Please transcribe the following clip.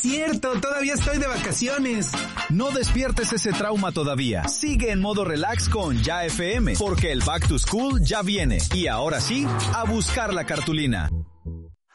cierto, todavía estoy de vacaciones. No despiertes ese trauma todavía. Sigue en modo relax con Ya FM, porque el Back to School ya viene. Y ahora sí, a buscar la cartulina.